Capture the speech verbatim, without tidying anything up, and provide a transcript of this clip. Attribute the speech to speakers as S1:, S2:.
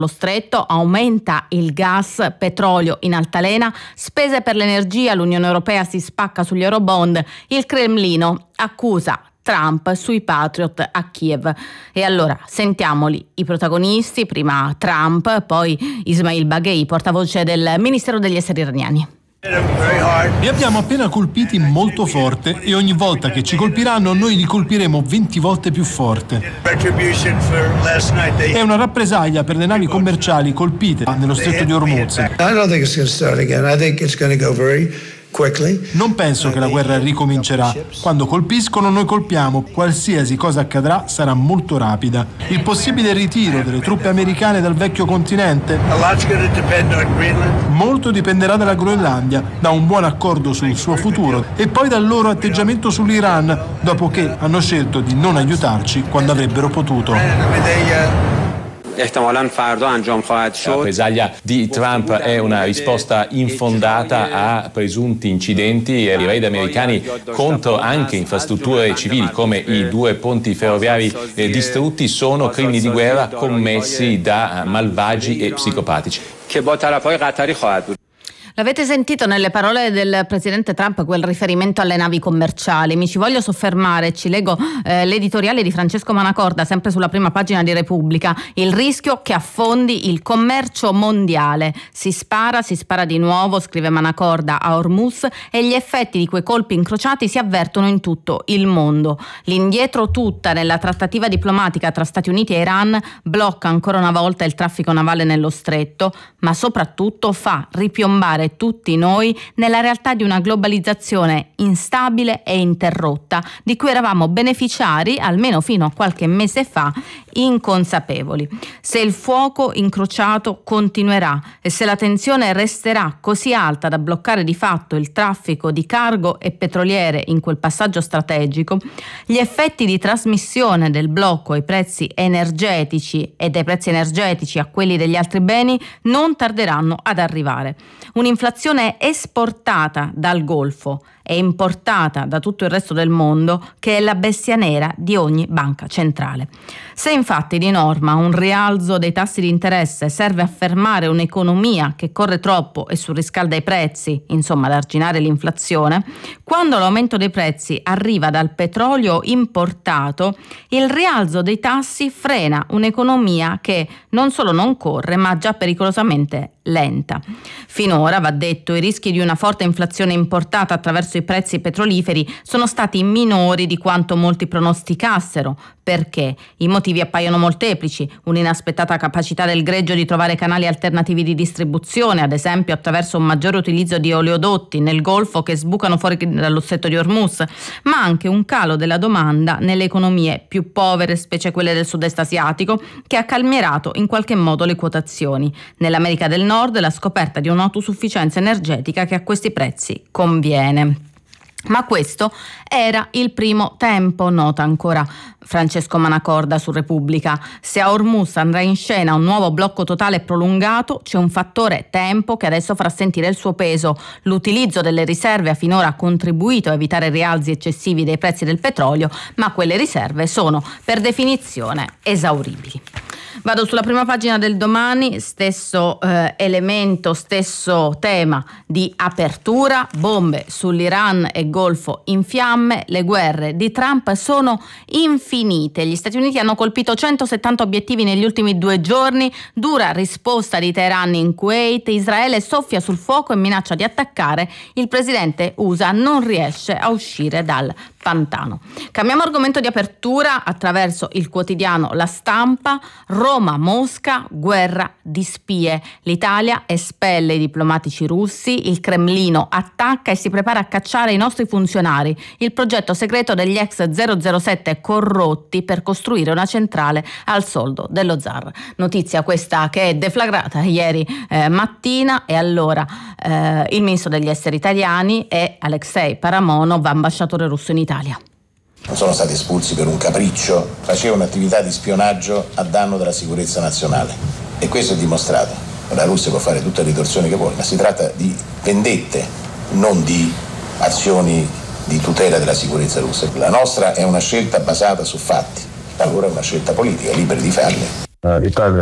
S1: lo stretto, aumenta il gas, petrolio in altalena, spese per l'energia, l'Unione Europea si spacca sugli eurobond, il Cremlino accusa Trump sui Patriot a Kiev. E allora sentiamoli i protagonisti, prima Trump, poi Ismail Baghei, portavoce del Ministero degli Esteri iraniani.
S2: Li abbiamo appena colpiti molto forte e ogni volta che ci colpiranno noi li colpiremo venti volte più forte. È una rappresaglia per le navi commerciali colpite nello stretto di Hormuz. Non penso che la guerra ricomincerà. Quando colpiscono noi colpiamo. Qualsiasi cosa accadrà sarà molto rapida. Il possibile ritiro delle truppe americane dal vecchio continente? Molto dipenderà dalla Groenlandia, da un buon accordo sul suo futuro e poi dal loro atteggiamento sull'Iran, dopo che hanno scelto di non aiutarci quando avrebbero potuto.
S3: La rappresaglia di Trump è una risposta infondata a presunti incidenti e raid americani contro anche infrastrutture civili come i due ponti ferroviari distrutti. Sono crimini di guerra commessi da malvagi e psicopatici.
S1: L'avete sentito nelle parole del presidente Trump, quel riferimento alle navi commerciali. Mi ci voglio soffermare, ci leggo eh, l'editoriale di Francesco Manacorda, sempre sulla prima pagina di Repubblica. Il rischio che affondi il commercio mondiale. Si spara, si spara di nuovo, scrive Manacorda, a Hormuz, e gli effetti di quei colpi incrociati si avvertono in tutto il mondo. L'indietro tutta nella trattativa diplomatica tra Stati Uniti e Iran blocca ancora una volta il traffico navale nello stretto, ma soprattutto fa ripiombare tutti noi nella realtà di una globalizzazione instabile e interrotta, di cui eravamo beneficiari, almeno fino a qualche mese fa, inconsapevoli. Se il fuoco incrociato continuerà e se la tensione resterà così alta da bloccare di fatto il traffico di cargo e petroliere in quel passaggio strategico, gli effetti di trasmissione del blocco ai prezzi energetici e dai prezzi energetici a quelli degli altri beni non tarderanno ad arrivare. Un'inflazione esportata dal Golfo e importata da tutto il resto del mondo, che è la bestia nera di ogni banca centrale. Se infatti di norma un rialzo dei tassi di interesse serve a fermare un'economia che corre troppo e surriscalda i prezzi, insomma ad arginare l'inflazione, quando l'aumento dei prezzi arriva dal petrolio importato, il rialzo dei tassi frena un'economia che non solo non corre, ma già pericolosamente lenta. Finora, va detto, i rischi di una forte inflazione importata attraverso i prezzi petroliferi sono stati minori di quanto molti pronosticassero. Perché? I motivi appaiono molteplici: un'inaspettata capacità del greggio di trovare canali alternativi di distribuzione, ad esempio attraverso un maggiore utilizzo di oleodotti nel Golfo che sbucano fuori dallo stretto di Hormuz, ma anche un calo della domanda nelle economie più povere, specie quelle del sud-est asiatico, che ha calmierato in qualche modo le quotazioni. Nell'America del Nord la scoperta di un'autosufficienza energetica che a questi prezzi conviene. Ma questo era il primo tempo, nota ancora Francesco Manacorda su Repubblica. Se a Hormuz andrà in scena un nuovo blocco totale e prolungato, c'è un fattore tempo che adesso farà sentire il suo peso. L'utilizzo delle riserve ha finora contribuito a evitare rialzi eccessivi dei prezzi del petrolio, ma quelle riserve sono per definizione esauribili. Vado sulla prima pagina del Domani, stesso eh, elemento, stesso tema di apertura: bombe sull'Iran e Golfo in fiamme, le guerre di Trump sono infinite. Gli Stati Uniti hanno colpito centosettanta obiettivi negli ultimi due giorni, dura risposta di Teheran in Kuwait, Israele soffia sul fuoco e minaccia di attaccare, il presidente U S A non riesce a uscire dal pantano. Cambiamo argomento di apertura attraverso il quotidiano La Stampa. Roma-Mosca, guerra di spie. L'Italia espelle i diplomatici russi, il Cremlino attacca e si prepara a cacciare i nostri funzionari. Il progetto segreto degli ex zero zero sette corrotti per costruire una centrale al soldo dello zar. Notizia questa che è deflagrata ieri eh, mattina, e allora eh, il ministro degli esteri italiani è Alexei Paramonov, ambasciatore russo in Italia.
S4: Non sono stati espulsi per un capriccio, facevano un'attività di spionaggio a danno della sicurezza nazionale, e questo è dimostrato. La Russia può fare tutte le ritorsioni che vuole, ma si tratta di vendette, non di azioni di tutela della sicurezza russa. La nostra è una scelta basata su fatti, la loro è una scelta politica, liberi di farle.
S5: Uh, Italia